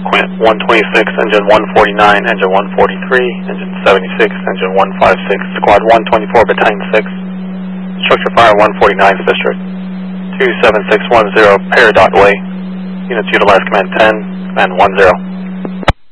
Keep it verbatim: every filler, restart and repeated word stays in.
Quint one twenty-six, engine one forty-nine, engine one forty-three, engine seventy-six, engine one fifty-six, squad one twenty-four, battalion six, structure fire one forty-ninth district, two seven six one zero, Peridot Way, units utilize command ten, command one zero.